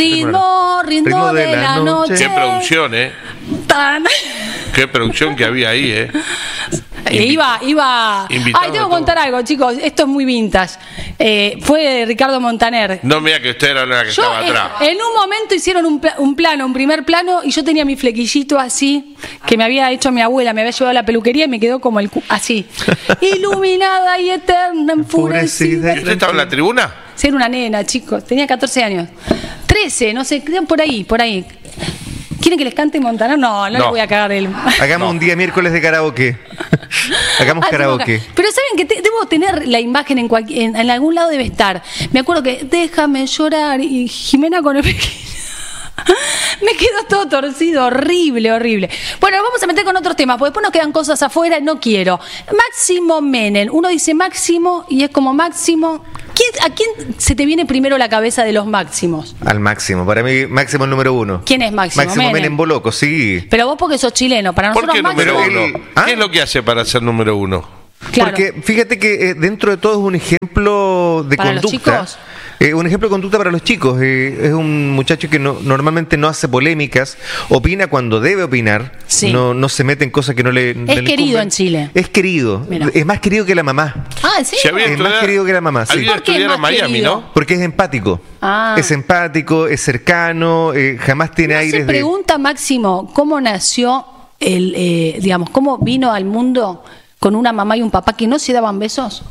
Ritmo de la noche. Qué producción, Qué producción que había ahí, Iba. Ay, tengo que contar algo, chicos. Esto es muy vintage. Fue Ricardo Montaner. No, mira que usted era la que estaba atrás. En un momento hicieron un primer plano, y yo tenía mi flequillito así, que me había hecho mi abuela, me había llevado a la peluquería y me quedó como así. Iluminada y eterna, enfurecida. ¿Usted estaba en la tribuna? Ser una nena, chicos. Tenía 14 años. 13, no sé, por ahí. ¿Quieren que les cante Montaner? No, les voy a cagar el... Hagamos un día miércoles de karaoke. Hagamos karaoke. Pero saben que debo tener la imagen en algún lado, debe estar. Me acuerdo que déjame llorar y Jimena con el... Me quedó todo torcido, horrible. Bueno, vamos a meter con otros temas, porque después nos quedan cosas afuera, no quiero. Máximo Menem. Uno dice Máximo y es como Máximo. ¿A quién se te viene primero a la cabeza de los Máximos? Al Máximo. Para mí, Máximo el número 1. ¿Quién es Máximo? Máximo Menem Boloco, sí. Pero vos porque sos chileno. Para nosotros ¿Por qué Máximo... número 1? ¿Qué es lo que hace para ser número 1? Claro. Porque fíjate que dentro de todo es un ejemplo de ¿Para conducta. los chicos? Un ejemplo de conducta para los chicos. Es un muchacho que normalmente no hace polémicas, opina cuando debe opinar, sí. no se mete en cosas que no le... Es querido incumben. en Chile. Es querido. Mira. Es más querido que la mamá. Ah, ¿sí? Es más querido que la mamá, sí. Había estudiado en Miami, querido? ¿no? Porque es empático. Es empático, es cercano, jamás tiene aires se pregunta, Máximo, ¿cómo nació cómo vino al mundo con una mamá y un papá que no se daban besos?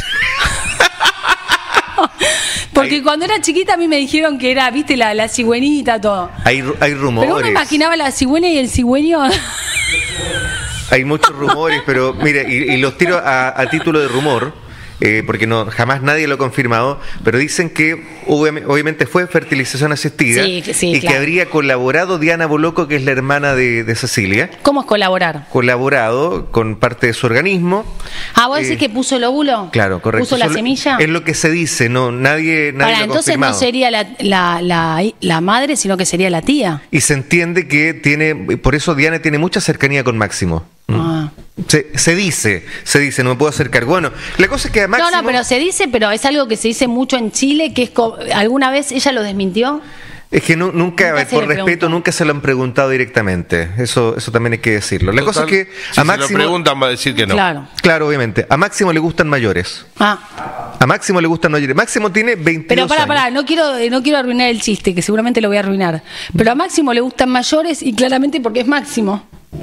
Porque cuando era chiquita a mí me dijeron que era, viste, la cigüeñita, todo. Hay rumores. Pero uno imaginaba la cigüeña y el cigüeño... Hay muchos rumores, pero mira, y los tiro a título de rumor. Porque jamás nadie lo ha confirmado, pero dicen que obviamente fue fertilización asistida y claro. que habría colaborado Diana Boloco, que es la hermana de Cecilia. ¿Cómo es colaborar? Colaborado con parte de su organismo. ¿Vos decís que puso el óvulo? Claro, correcto. ¿Puso la semilla? Es lo que se dice, nadie lo ha entonces confirmado. No sería la madre, sino que sería la tía. Y se entiende que por eso Diana tiene mucha cercanía con Máximo. Se dice, no me puedo acercar. Bueno, la cosa es que a Máximo... No, pero se dice, pero es algo que se dice mucho en Chile, que es ¿alguna vez ella lo desmintió? Es que nunca por respeto, nunca se lo han preguntado directamente. Eso también hay que decirlo. La cosa es que si a Máximo... se lo preguntan va a decir que no. Claro, obviamente. A Máximo le gustan mayores. A Máximo le gustan mayores. Máximo tiene 22 Pero años. no quiero arruinar el chiste, que seguramente lo voy a arruinar. Pero a Máximo le gustan mayores y claramente porque es Máximo.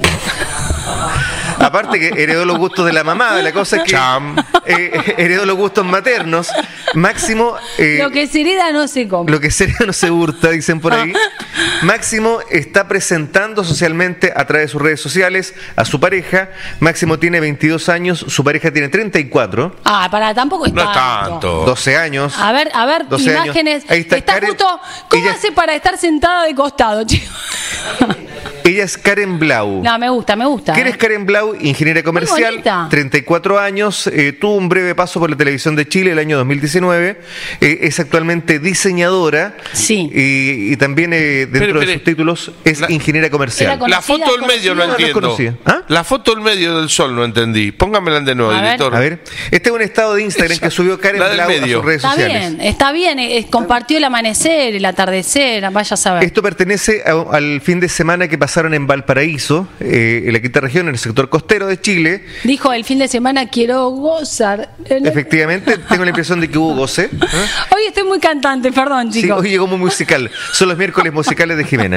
Aparte que heredó los gustos de la mamá, la cosa es que heredó los gustos maternos. Máximo... lo que se hereda no se come. Lo que se hereda no se hurta, dicen por ahí. Máximo está presentando socialmente a través de sus redes sociales a su pareja. Máximo tiene 22 años, su pareja tiene 34. Tampoco es no tanto. Es tanto. 12 años. A ver, 12 imágenes. Años. Ahí está Karen, justo. ¿Cómo hace para estar sentada de costado, chicos? Ella es Karen Blau. No, me gusta. ¿Quién es Karen Blau? Ingeniera comercial, 34 años, tuvo un breve paso por la televisión de Chile el año 2019, es actualmente diseñadora y también dentro de sus títulos es ingeniera comercial. La foto del medio no entiendo. La foto del medio del sol no entendí. Póngamela de nuevo, editor. A ver, este es un estado de Instagram que subió Karen Blau a sus redes sociales. Está bien, compartió el amanecer, el atardecer, vaya a saber. Esto pertenece al fin de semana que pasaron en Valparaíso, en la quinta región, en el sector costero de Chile. Dijo, el fin de semana quiero gozar. Efectivamente, tengo la impresión de que hubo goce. Hoy estoy muy cantante, perdón, chicos. Sí, hoy llegó muy musical. Son los miércoles musicales de Jimena.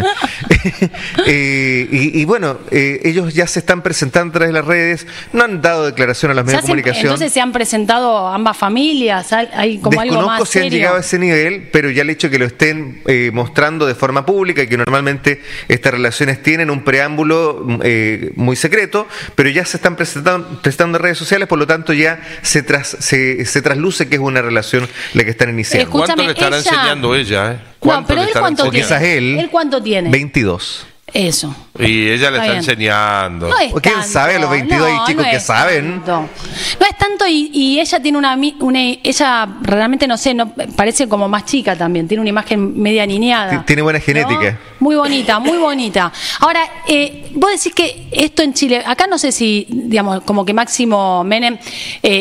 Y bueno, ellos ya se están presentando a través de las redes, no han dado declaración a los medios de comunicación. Entonces se han presentado ambas familias, hay como algo más Desconozco si han serio. llegado a ese nivel, pero ya el hecho de que lo estén mostrando de forma pública y que normalmente estas relaciones tienen un preámbulo muy secreto, pero ya se están prestando en redes sociales, por lo tanto ya se trasluce que es una relación la que están iniciando. ¿Cuánto le estará enseñando ella? No, pero él cuánto tiene. Quizás ¿Él cuánto tiene? 22. Eso. Y ella le está enseñando. No es ¿Quién tanto. sabe a los 22 hay chicos que saben? No es tanto y ella tiene ella realmente no sé, parece como más chica también, tiene una imagen media niñada. Tiene buena genética. ¿No? Muy bonita, muy bonita. Ahora, vos decís que esto en Chile, acá no sé si, digamos, como que Máximo Menem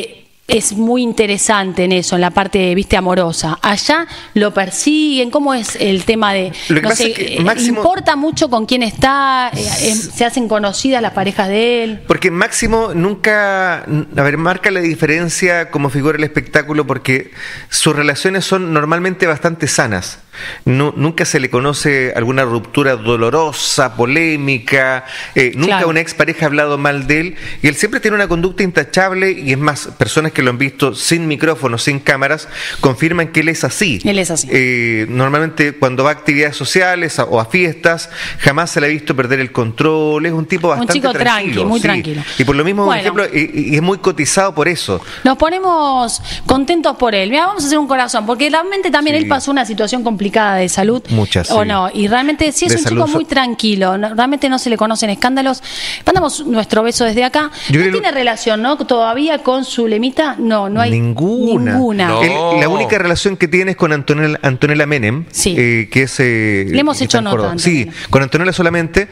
es muy interesante en eso, en la parte, viste, amorosa. Allá lo persiguen, ¿cómo es el tema de, no sé, Máximo, importa mucho con quién está, se hacen conocidas las parejas de él? Porque Máximo nunca, marca la diferencia como figura del espectáculo, porque sus relaciones son normalmente bastante sanas. Nunca se le conoce alguna ruptura dolorosa, polémica, nunca una expareja ha hablado mal de él, y él siempre tiene una conducta intachable, y es más, personas que lo han visto sin micrófono, sin cámaras, confirman que él es así. Él es así. Normalmente cuando va a actividades sociales o a fiestas, jamás se le ha visto perder el control, es un tipo bastante chico tranquilo. Muy tranquilo. Y por lo mismo, por ejemplo, y es muy cotizado por eso. Nos ponemos contentos por él. Mira, vamos a hacer un corazón, porque realmente también él pasó una situación complicada de salud. Muchas, o no, y realmente sí es un chico muy tranquilo, realmente no se le conocen escándalos. Mandamos nuestro beso desde acá. No tiene relación, ¿no? Todavía con su lemita, no hay ninguna. No. La única relación que tiene es con Antonella Menem, que es... le hemos hecho nota. Sí, con Antonella solamente.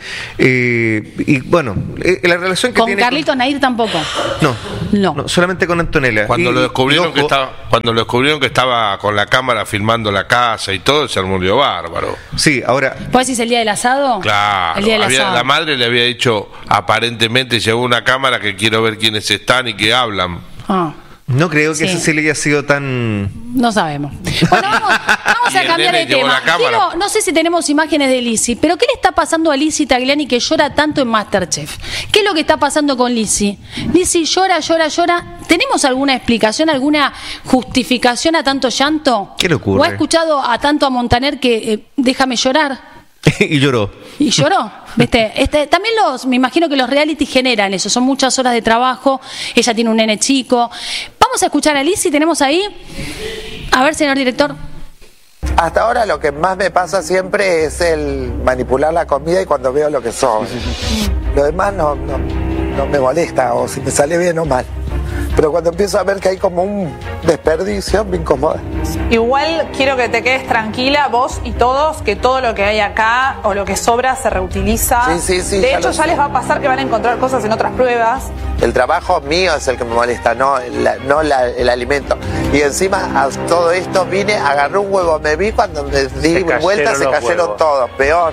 Y bueno, la relación que tiene... ¿Con Carlitos Nair tampoco? No, solamente con Antonella. Cuando lo descubrieron que estaba con la cámara filmando la casa y todo, se armó un lío bárbaro. Sí, ahora... ¿Pues decís el día del asado? Claro. El día del asado. La madre le había dicho, aparentemente llegó una cámara que quiero ver quiénes están y qué hablan. No creo que Cecilia haya sido tan... No sabemos. Bueno, vamos a cambiar de tema. No sé si tenemos imágenes de Lizzy, pero ¿qué le está pasando a Lizzy Tagliani, que llora tanto en MasterChef? ¿Qué es lo que está pasando con Lizzy? Lizzy llora. ¿Tenemos alguna explicación, alguna justificación a tanto llanto? ¿Qué le ocurre? ¿O ha escuchado a tanto a Montaner que déjame llorar? Y lloró. ¿Viste? También me imagino que los reality generan eso, son muchas horas de trabajo, ella tiene un nene chico. Vamos a escuchar a Lizzy, tenemos ahí. A ver, señor director. Hasta ahora lo que más me pasa siempre es el manipular la comida y cuando veo lo que son. Lo demás no me molesta, o si me sale bien o mal. Pero cuando empiezo a ver que hay como un desperdicio, me incomoda. Igual quiero que te quedes tranquila, vos y todos, que todo lo que hay acá o lo que sobra se reutiliza. Sí. De hecho, ya les va a pasar que van a encontrar cosas en otras pruebas. El trabajo mío es el que me molesta, no el alimento. Y encima a todo esto vine, agarré un huevo, me vi cuando me di vuelta, se cayeron todos, peor.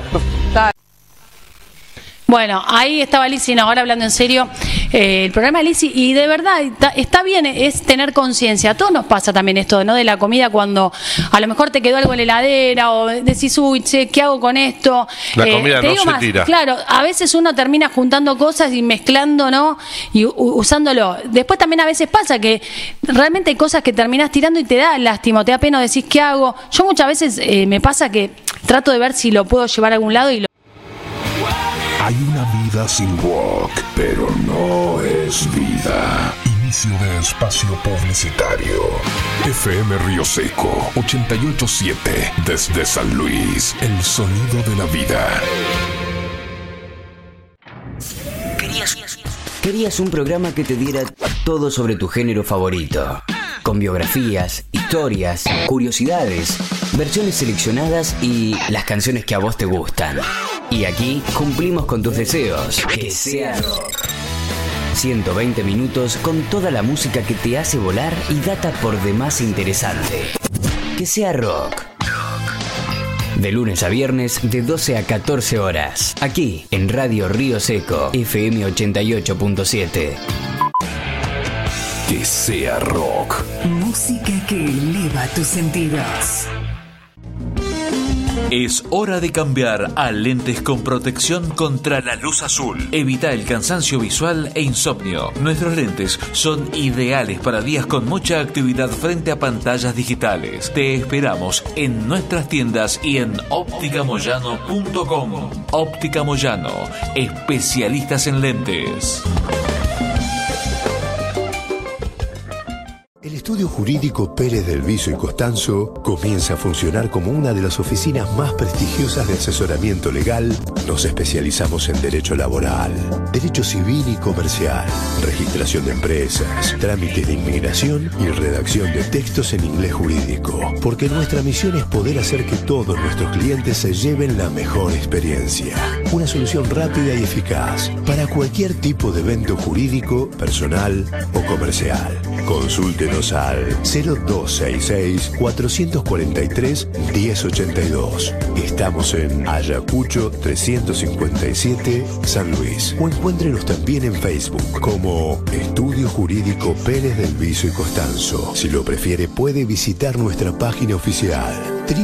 Bueno, ahí estaba Lizzy, ahora hablando en serio, el programa de Lizzy, y de verdad está bien, es tener conciencia. A todos nos pasa también esto, ¿no? De la comida, cuando a lo mejor te quedó algo en la heladera o decís, uy, che, ¿qué hago con esto? La comida no se tira. Claro, a veces uno termina juntando cosas y mezclando, ¿no? Y usándolo. Después también a veces pasa que realmente hay cosas que terminás tirando y te da lástima, te da pena, decís, ¿qué hago? Yo muchas veces me pasa que trato de ver si lo puedo llevar a algún lado y Hay una vida sin rock, pero no es vida. Inicio de espacio publicitario. FM Río Seco 88.7 desde San Luis, el sonido de la vida. Querías un programa que te diera todo sobre tu género favorito, con biografías, historias, curiosidades, versiones seleccionadas y las canciones que a vos te gustan. Y aquí cumplimos con tus deseos. Que sea rock. 120 minutos con toda la música que te hace volar y data por demás interesante. Que sea rock. De lunes a viernes de 12 a 14 horas. Aquí en Radio Río Seco, FM 88.7. Que sea rock. Música que eleva tus sentidos. Es hora de cambiar a lentes con protección contra la luz azul. Evita el cansancio visual e insomnio. Nuestros lentes son ideales para días con mucha actividad frente a pantallas digitales. Te esperamos en nuestras tiendas y en opticamoyano.com. Óptica Moyano, especialistas en lentes. El estudio jurídico Pérez del Viso y Costanzo comienza a funcionar como una de las oficinas más prestigiosas de asesoramiento legal. Nos especializamos en derecho laboral, derecho civil y comercial, registración de empresas, trámites de inmigración y redacción de textos en inglés jurídico. Porque nuestra misión es poder hacer que todos nuestros clientes se lleven la mejor experiencia. Una solución rápida y eficaz para cualquier tipo de evento jurídico, personal o comercial. Consúltenos al 0266-443-1082. Estamos en Ayacucho 357, San Luis. O encuéntrenos también en Facebook como Estudio Jurídico Pérez del Viso y Costanzo. Si lo prefiere, puede visitar nuestra página oficial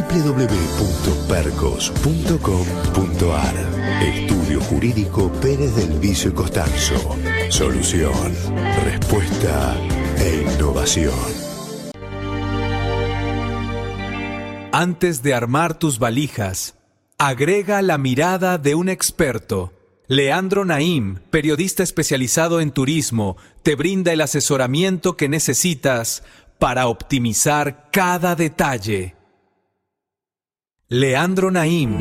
www.percos.com.ar. Estudio Jurídico Pérez del Viso y Costanzo. Solución, respuesta e innovación. Antes de armar tus valijas, agrega la mirada de un experto. Leandro Naim, periodista especializado en turismo, te brinda el asesoramiento que necesitas para optimizar cada detalle. Leandro Naim.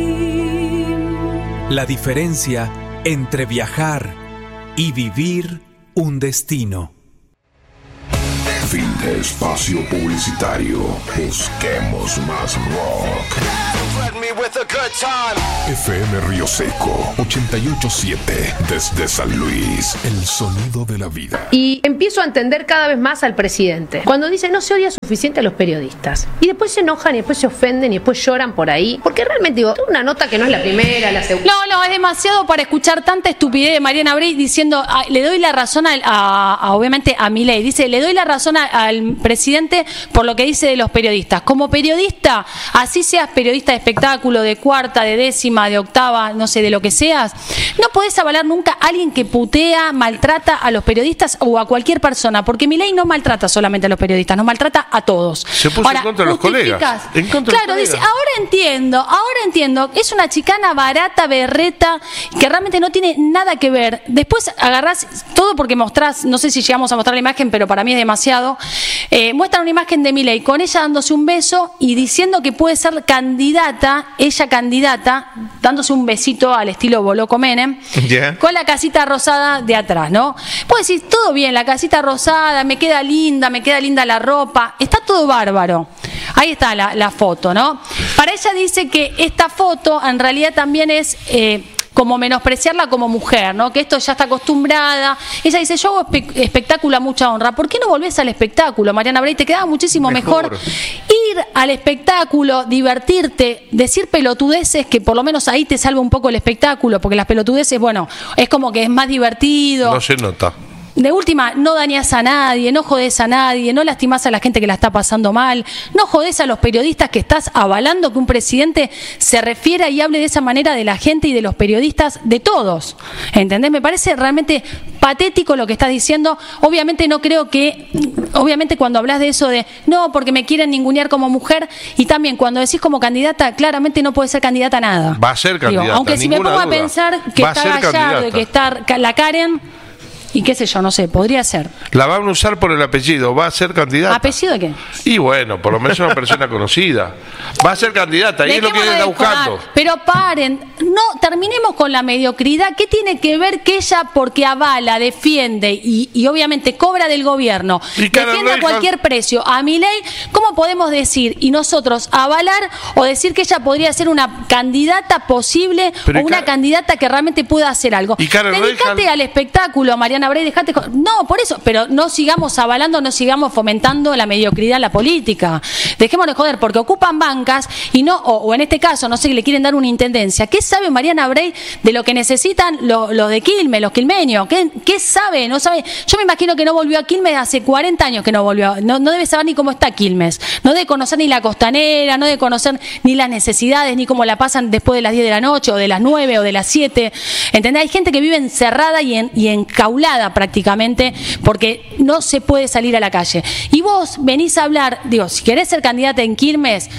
La diferencia entre viajar y vivir un destino. Fin de espacio publicitario. Busquemos más rock. FM Río Seco 88.7 desde San Luis. El sonido de la vida. Y empiezo a entender cada vez más al presidente. Cuando dice no se odia suficiente a los periodistas. Y después se enojan y después se ofenden y después lloran por ahí. Porque realmente digo, una nota que no es la primera, la segunda. No, es demasiado para escuchar tanta estupidez de Mariana Brey diciendo, le doy la razón obviamente a Milei. Dice, le doy la razón al presidente por lo que dice de los periodistas. Como periodista, así seas periodista de espectáculo, de cuarta, de décima, de octava, no sé, de lo que seas, no podés avalar nunca a alguien que putea, maltrata a los periodistas o a cualquier persona, porque Milei no maltrata solamente a los periodistas, nos maltrata a todos. Se puso en contra de los colegas. Claro, dice, ahora entiendo, es una chicana barata, berreta, que realmente no tiene nada que ver. Después agarrás todo porque mostrás, no sé si llegamos a mostrar la imagen, pero para mí es demasiado, muestran una imagen de Milei con ella dándose un beso y diciendo que puede ser candidata, dándose un besito al estilo Boloco Menem, con la casita rosada de atrás, ¿no? Puedes decir, todo bien, la casita rosada, me queda linda la ropa, está todo bárbaro. Ahí está la foto, ¿no? Para ella dice que esta foto en realidad también es como menospreciarla como mujer, ¿no? Que esto ya está acostumbrada. Ella dice, yo hago espectáculo a mucha honra. ¿Por qué no volvés al espectáculo, Mariana Brey? Te quedaba muchísimo mejor ir al espectáculo, divertirte, decir pelotudeces, que por lo menos ahí te salva un poco el espectáculo, porque las pelotudeces, bueno, es como que es más divertido. No se nota. De última, no dañás a nadie, no jodés a nadie, no lastimás a la gente que la está pasando mal, no jodés a los periodistas que estás avalando que un presidente se refiera y hable de esa manera de la gente y de los periodistas, de todos. ¿Entendés? Me parece realmente patético lo que estás diciendo. Obviamente no creo que, obviamente cuando hablas de eso de, no, porque me quieren ningunear como mujer, y también cuando decís como candidata, claramente no puede ser candidata a nada. Va a ser candidata. Digo, aunque si me pongo a pensar que está Gallardo y que está la Karen... Y qué sé yo, no sé, podría ser. La van a usar por el apellido, va a ser candidata. ¿Apellido de qué? Y bueno, por lo menos una persona conocida. Va a ser candidata, y es lo que ella está buscando. Pero paren, no terminemos con la mediocridad. ¿Qué tiene que ver que ella, porque avala, defiende y obviamente cobra del gobierno, defiende a cualquier precio a Milei? ¿Cómo podemos decir y nosotros avalar o decir que ella podría ser una candidata posible o una candidata que realmente pueda hacer algo? Dedícate al espectáculo, Mariana Brey, dejate. No, por eso, pero no sigamos avalando, no sigamos fomentando la mediocridad en la política. Dejémonos joder, porque ocupan bancas y no, o en este caso, no sé, le quieren dar una intendencia. ¿Qué sabe Mariana Brey de lo que necesitan los de Quilmes, los quilmeños? ¿Qué sabe? No sabe. Yo me imagino que no volvió a Quilmes hace 40 años que no volvió. No debe saber ni cómo está Quilmes. No debe conocer ni la costanera, no debe conocer ni las necesidades, ni cómo la pasan después de las 10 de la noche, o de las 9, o de las 7. ¿Entendés? Hay gente que vive encerrada y encaulada prácticamente, porque no se puede salir a la calle. Y vos venís a hablar, digo, si querés ser candidata en Quilmes,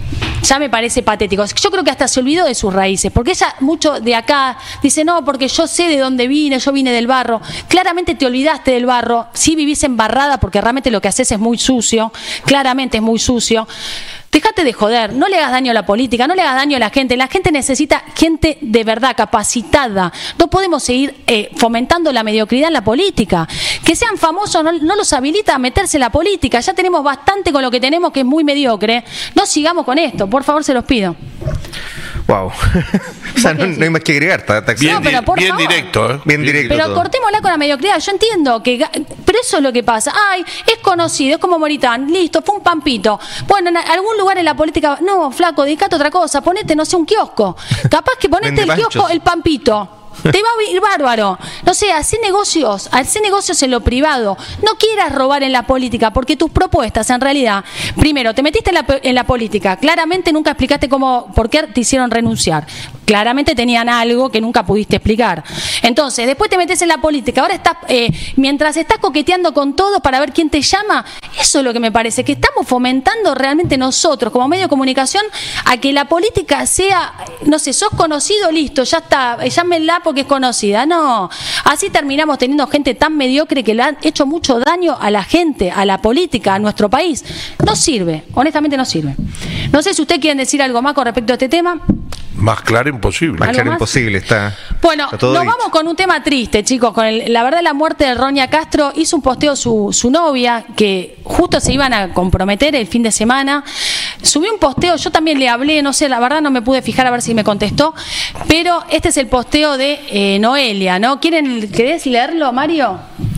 ya me parece patético. Yo creo que hasta se olvidó de sus raíces, porque ella mucho de acá dice, no, porque yo sé de dónde vine, yo vine del barro. Claramente te olvidaste del barro, sí vivís embarrada, porque realmente lo que haces es muy sucio, claramente es muy sucio. Dejate de joder, no le hagas daño a la política, no le hagas daño a la gente necesita gente de verdad, capacitada. No podemos seguir fomentando la mediocridad en la política. Que sean famosos no los habilita a meterse en la política, ya tenemos bastante con lo que tenemos, que es muy mediocre. No sigamos con esto, por favor, se los pido. Wow. O sea, no hay más que agregar. Está bien, no, pero por bien favor. directo, ¿eh? Bien directo. Pero todo. cortémosla con la mediocridad. Yo entiendo pero eso es lo que pasa. Ay, es conocido, es como Moritán. Listo, fue un pampito. Bueno, en algún lugar en la política, no, flaco, dedicate a otra cosa. Ponete, no sé, un kiosco. Capaz que ponete el kiosco, el pampito. Te va a ir bárbaro. No sé, hacer negocios en lo privado. No quieras robar en la política, porque tus propuestas, en realidad, primero, te metiste en la política. Claramente nunca explicaste por qué te hicieron renunciar. Claramente tenían algo que nunca pudiste explicar. Entonces, después te metes en la política. Ahora estás, mientras estás coqueteando con todo para ver quién te llama, eso es lo que me parece, que estamos fomentando realmente nosotros, como medio de comunicación, a que la política sea, no sé, sos conocido, listo, ya está, llámenla porque es conocida. No, así terminamos teniendo gente tan mediocre que le han hecho mucho daño a la gente, a la política, a nuestro país. No sirve, honestamente no sirve. No sé si ustedes quieren decir algo más con respecto a este tema. Más claro imposible. Más claro imposible, está. Bueno, está todo nos dicho. vamos con un tema triste, chicos. La verdad, la muerte de Roña Castro. Hizo un posteo su novia, que justo se iban a comprometer el fin de semana. Subió un posteo, yo también le hablé, no sé, la verdad no me pude fijar a ver si me contestó. Pero este es el posteo de Noelia, ¿no? ¿Querés leerlo, Mario?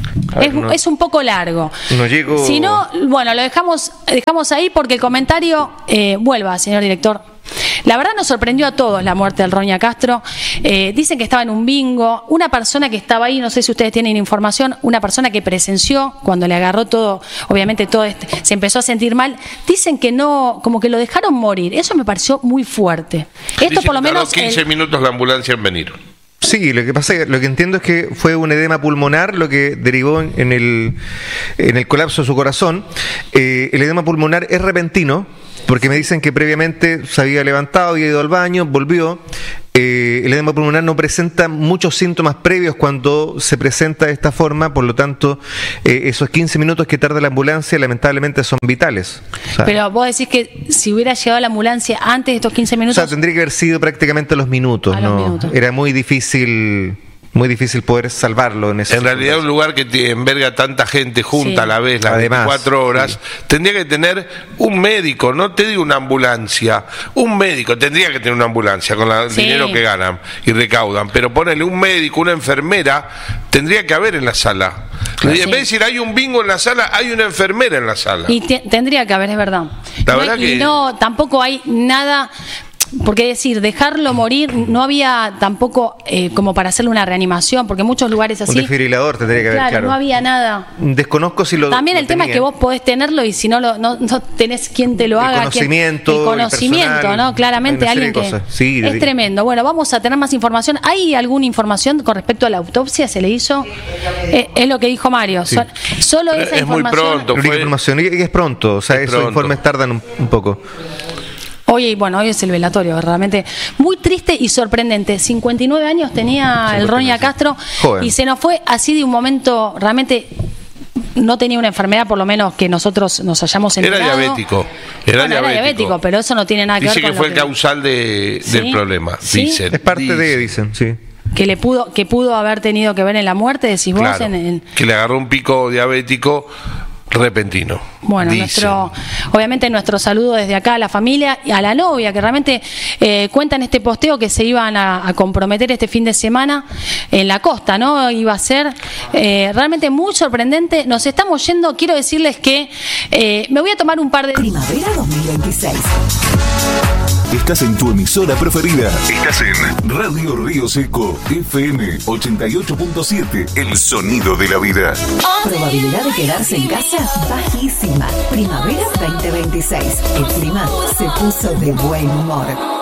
Es un poco largo. No llego. Si no, bueno, lo dejamos ahí porque el comentario vuelva, señor director. La verdad nos sorprendió a todos la muerte del Roña Castro. Dicen que estaba en un bingo. Una persona que estaba ahí, no sé si ustedes tienen información, una persona que presenció cuando le agarró todo, obviamente se empezó a sentir mal. Dicen que no, como que lo dejaron morir. Eso me pareció muy fuerte. Esto Dicen por lo que tardó menos 15 minutos la ambulancia en venir. Sí, lo que entiendo es que fue un edema pulmonar lo que derivó en el colapso de su corazón. El edema pulmonar es repentino, porque me dicen que previamente se había levantado, había ido al baño, volvió. El edema pulmonar no presenta muchos síntomas previos cuando se presenta de esta forma, por lo tanto, esos 15 minutos que tarda la ambulancia lamentablemente son vitales. O sea, pero vos decís que si hubiera llegado la ambulancia antes de estos 15 minutos... O sea, tendría que haber sido prácticamente a los minutos, ¿no? Era muy difícil poder salvarlo en ese. En realidad, un lugar que enverga tanta gente junta a la vez, las 24 horas, tendría que tener un médico, no te digo una ambulancia, un médico, tendría que tener una ambulancia con el dinero que ganan y recaudan, pero ponerle un médico, una enfermera, tendría que haber en la sala. En vez de decir hay un bingo en la sala, hay una enfermera en la sala. Y tendría que haber, es verdad. Tampoco hay nada. Porque decir, dejarlo morir, no había tampoco como para hacerle una reanimación, porque en muchos lugares así... Un desfibrilador tendría que haber, claro. No había nada. Desconozco si lo... También el tema es que vos podés tenerlo y si no no tenés quien te lo haga. El conocimiento, ¿no? Claramente alguien que... Sí, es tremendo. Bueno, vamos a tener más información. ¿Hay alguna información con respecto a la autopsia? ¿Se le hizo? Es lo que dijo Mario. Sí. Solo esa es información... muy pronto. Y es pronto, o sea, esos informes tardan un poco. Hoy es el velatorio, realmente muy triste y sorprendente. 59 años tenía el Roña Castro. Joven. Y se nos fue así de un momento, realmente no tenía una enfermedad, por lo menos que nosotros nos hayamos enterado. Era diabético. Era diabético, pero eso no tiene nada que ver con Dice que fue el causal del problema, dicen. Es parte dicen, sí. Que pudo haber tenido que ver en la muerte, decís vos. Que le agarró un pico diabético repentino. Bueno, obviamente nuestro saludo desde acá a la familia y a la novia, que realmente cuentan este posteo que se iban a comprometer este fin de semana en la costa, ¿no? Iba a ser realmente muy sorprendente. Nos estamos yendo, quiero decirles que me voy a tomar un par de... Primavera 2026. Estás en tu emisora preferida. Estás en Radio Río Seco, FM 88.7, el sonido de la vida. Probabilidad de quedarse en casa bajísima. Primavera 2026. El clima se puso de buen humor.